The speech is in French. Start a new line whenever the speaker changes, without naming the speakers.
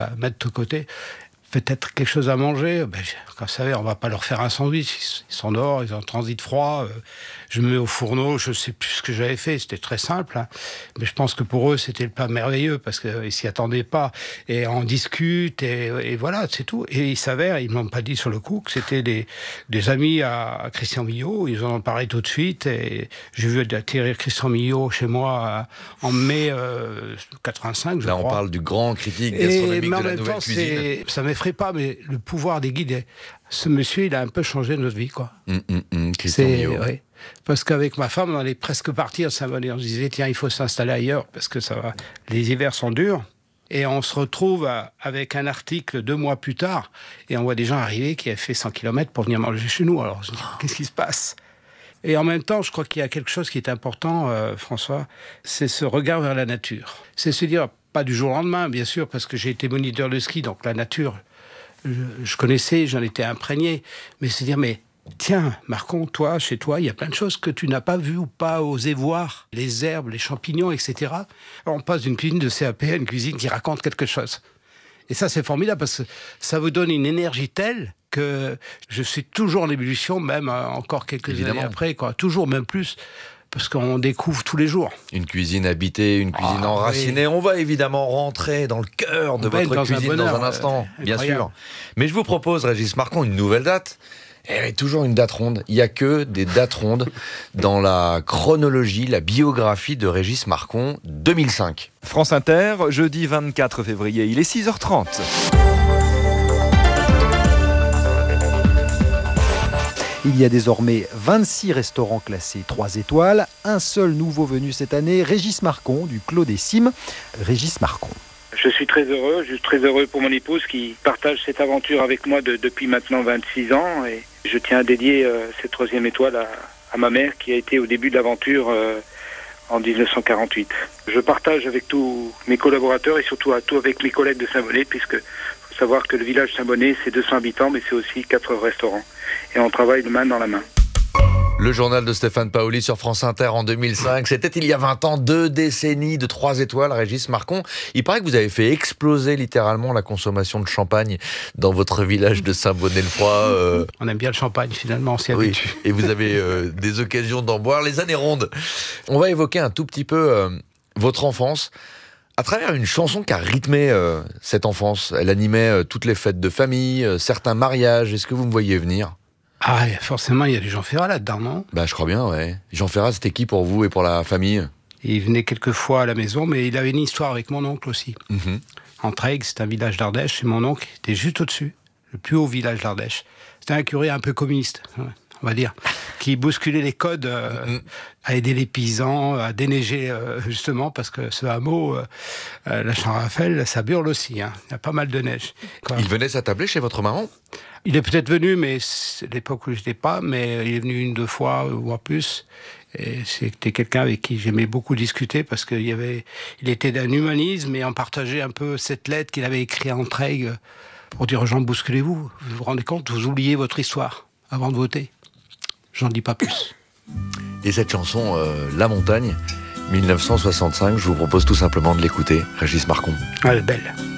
à mettre de côté. Peut-être quelque chose à manger. Comme vous savez, on va pas leur faire un sandwich. Ils sont dehors, ils ont transit froid. Je me mets au fourneau, je sais plus ce que j'avais fait. C'était très simple, hein. Mais je pense que pour eux, c'était le plat merveilleux parce qu'ils s'y attendaient pas. Et on discute et voilà, c'est tout. Et il s'avère, ils m'ont pas dit sur le coup, que c'était des amis à Christian Millot. Ils en ont parlé tout de suite. Et j'ai vu atterrir Christian Millot chez moi en mai 85, je crois.
Là, on parle du grand critique gastronomique de la nouvelle cuisine.
Ça m'effraie pas, mais le pouvoir des guides, ce monsieur, il a un peu changé notre vie, quoi.
Christian Millot.
Ouais. Parce qu'avec ma femme, on allait presque partir de Saint-Bonnet. On se disait, tiens, il faut s'installer ailleurs, parce que ça va. Les hivers sont durs. Et on se retrouve avec un article 2 mois plus tard, et on voit des gens arriver qui avaient fait 100 km pour venir manger chez nous. Alors, je me dis, qu'est-ce qui se passe ? Et en même temps, je crois qu'il y a quelque chose qui est important, François, c'est ce regard vers la nature. C'est se dire, pas du jour au lendemain, bien sûr, parce que j'ai été moniteur de ski, donc la nature, je connaissais, j'en étais imprégné. Mais se dire, mais tiens, Marcon, toi, chez toi, il y a plein de choses que tu n'as pas vues ou pas osé voir. Les herbes, les champignons, etc. Alors on passe d'une cuisine de CAP à une cuisine qui raconte quelque chose. Et ça, c'est formidable, parce que ça vous donne une énergie telle que je suis toujours en ébullition, même encore quelques années après, quoi. Toujours, même plus. Parce qu'on découvre tous les jours.
Une cuisine habitée, une cuisine enracinée. Oui. On va évidemment rentrer dans le cœur de votre cuisine dans un instant, bien sûr. Mais je vous propose, Régis Marcon, une nouvelle date. Et toujours une date ronde. Il n'y a que des dates rondes dans la chronologie, la biographie de Régis Marcon, 2005.
France Inter, jeudi 24 février, il est 6h30. Il y a désormais 26 restaurants classés 3 étoiles. Un seul nouveau venu cette année, Régis Marcon du Clos des Cimes. Régis Marcon.
Je suis très heureux pour mon épouse qui partage cette aventure avec moi depuis maintenant 26 ans. Et je tiens à dédier cette 3e étoile à ma mère qui a été au début de l'aventure en 1948. Je partage avec tous mes collaborateurs et surtout avec mes collègues de Saint-Bonnet, puisque faut savoir que le village Saint-Bonnet, c'est 200 habitants, mais c'est aussi 4 restaurants. Et on travaille de main dans la main.
Le journal de Stéphane Paoli sur France Inter en 2005. C'était il y a 20 ans, 2 décennies de 3 étoiles, Régis Marcon. Il paraît que vous avez fait exploser littéralement la consommation de champagne dans votre village de Saint-Bonnet-le-Froid.
On aime bien le champagne, finalement, on s'y habitue.
Oui, et vous avez des occasions d'en boire les années rondes. On va évoquer un tout petit peu votre enfance à travers une chanson qui a rythmé cette enfance. Elle animait toutes les fêtes de famille, certains mariages. Est-ce que vous me voyez venir ?
Ah, forcément, il y a du Jean Ferrat là-dedans, non ?
Je crois bien, ouais. Jean Ferrat, c'était qui pour vous et pour la famille ?
Il venait quelques fois à la maison, mais il avait une histoire avec mon oncle aussi. Entraigues, c'est un village d'Ardèche, et mon oncle était juste au-dessus, le plus haut village d'Ardèche. C'était un curé un peu communiste, on va dire, qui bousculait les codes à aider les paysans, à déneiger, justement, parce que ce hameau, la Saint-Raphaël, ça burle aussi, hein. Il y a pas mal de neige.
Il venait s'attabler chez votre maman ?
Il est peut-être venu, mais c'est l'époque où je n'étais pas, mais il est venu 1-2 fois, voire plus. Et c'était quelqu'un avec qui j'aimais beaucoup discuter, parce qu'il était d'un humanisme, et on partageait un peu cette lettre qu'il avait écrite à Entraigues pour dire aux gens, bousculez-vous, vous vous rendez compte, vous oubliez votre histoire avant de voter. J'en dis pas plus.
Et cette chanson, La Montagne, 1965, je vous propose tout simplement de l'écouter, Régis Marcon.
Elle est belle.